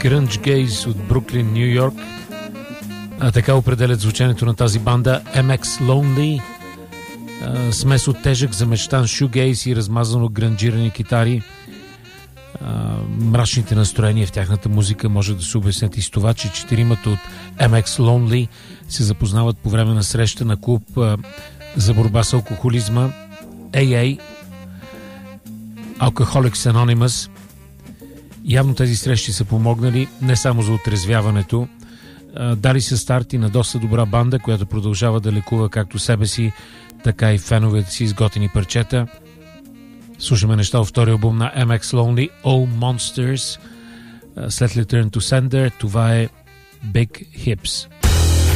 Grunge Gaze от Бруклин, Ню Йорк. Така определят звучането на тази банда. MX Lonely, смес от тежък замечтан шугейз и размазано гранжирани китари. Мрачните настроения в тяхната музика може да се обяснят и с това, че четиримата от MX Lonely се запознават по време на среща на клуб за борба с алкохолизма AA, Alcoholics Anonymous. Явно тези срещи са помогнали не само за отрезвяването, дали са старт и на доста добра банда, която продължава да лекува както себе си, така и феновете си с готини парчета. Слушаме неща от втория албум на MX Lonely, Oh Monsters. След Return to Sender, това е Big Hips.